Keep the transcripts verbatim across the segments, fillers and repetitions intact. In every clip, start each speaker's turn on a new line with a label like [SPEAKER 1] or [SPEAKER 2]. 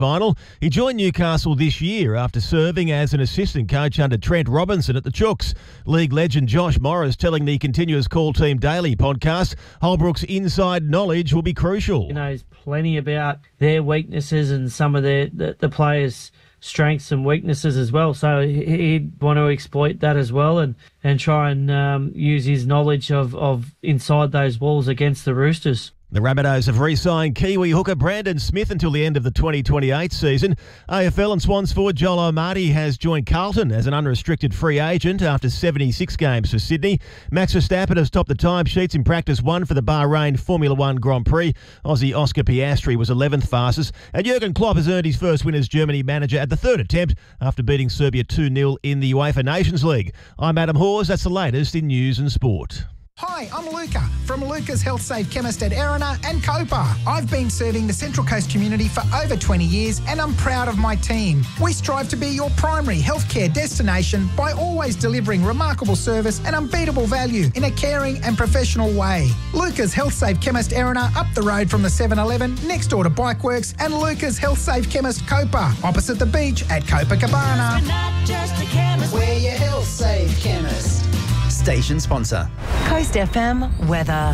[SPEAKER 1] final. He joined Newcastle this year after serving as an assistant coach under Trent Robinson at the Chooks. League legend Josh Morris telling the Continuous Call Team Daily podcast Holbrook's inside knowledge will be crucial.
[SPEAKER 2] He knows plenty about their weaknesses and some of their, the, the players' strengths and weaknesses as well. So he'd want to exploit that as well and, and try and um, use his knowledge of, of inside those walls against the Roosters.
[SPEAKER 1] The Rabbitohs have re-signed Kiwi hooker Brandon Smith until the end of the twenty twenty-eight season. A F L and Swans forward Joel O'Marty has joined Carlton as an unrestricted free agent after seventy-six games for Sydney. Max Verstappen has topped the timesheets in practice one for the Bahrain Formula One Grand Prix. Aussie Oscar Piastri was eleventh fastest. And Jurgen Klopp has earned his first win as Germany manager at the third attempt after beating Serbia two nil in the UEFA Nations League. I'm Adam Hawes. That's the latest in news and sport.
[SPEAKER 3] Hi, I'm Luca from Luca's Health Save Chemist at Erina and Copa. I've been serving the Central Coast community for over twenty years and I'm proud of my team. We strive to be your primary healthcare destination by always delivering remarkable service and unbeatable value in a caring and professional way. Luca's Health Save Chemist Erina up the road from the seven eleven next door to Bikeworks and Luca's Health Save Chemist Copa opposite the beach at Copacabana.
[SPEAKER 4] We're not just a chemist.
[SPEAKER 3] We're your Health Save Chemist.
[SPEAKER 5] Station sponsor.
[SPEAKER 6] Coast F M weather.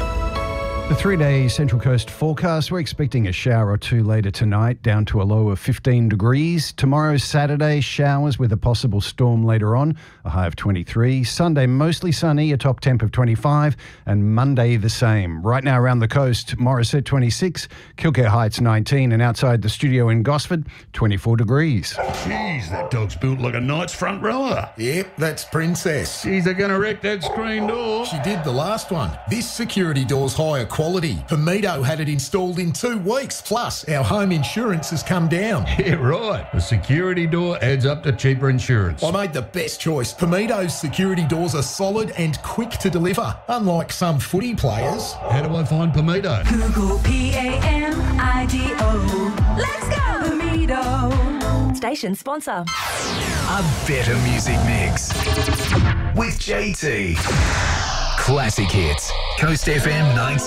[SPEAKER 7] The three-day Central Coast forecast, we're expecting a shower or two later tonight, down to a low of fifteen degrees. Tomorrow, Saturday, showers with a possible storm later on, a high of twenty-three. Sunday, mostly sunny, a top temp of twenty-five. And Monday, the same. Right now around the coast, Morisset twenty-six, Kilcare Heights nineteen, and outside the studio in Gosford, twenty-four degrees.
[SPEAKER 8] Jeez, that dog's built like a knight's front rower.
[SPEAKER 9] Yep, that's Princess.
[SPEAKER 8] Jeez, they're going to wreck that screen door.
[SPEAKER 9] She did the last one. This security door's higher quality. Pamido had it installed in two weeks. Plus, our home insurance has come down.
[SPEAKER 8] Yeah, right. A security door adds up to cheaper insurance.
[SPEAKER 9] I made the best choice. Pamido's security doors are solid and quick to deliver, unlike some footy players.
[SPEAKER 8] How do I find Pamido?
[SPEAKER 6] Google P A M I D O. Let's go! Pamido. Station sponsor.
[SPEAKER 5] A better music mix with J T. Classic hits. Coast F M ninety.